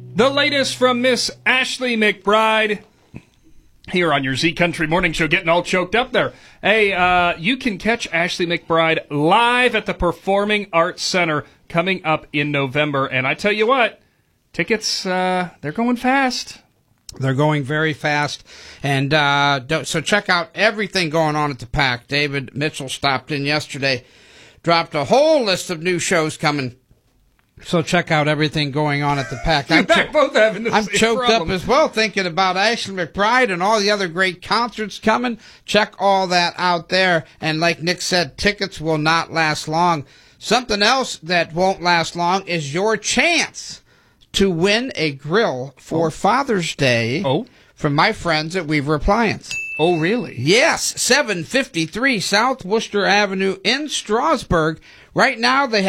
The latest from Miss Ashley McBryde here on your Z Country Morning Show, getting all choked up there. Hey, you can catch Ashley McBryde live at the Performing Arts Center coming up in November. And I tell you what, tickets, they're going fast. They're going very fast. And so check out everything going on at the PAC. David Mitchell stopped in yesterday, dropped a whole list of new shows coming. So check out everything going on at the PAC. I'm choked up as well thinking about Ashley McBryde and all the other great concerts coming. Check all that out there. And like Nick said, tickets will not last long. Something else that won't last long is your chance to win a grill for Father's Day from my friends at Weaver Appliance. Oh, really? Yes, 753 South Worcester Avenue in Strasburg. Right now they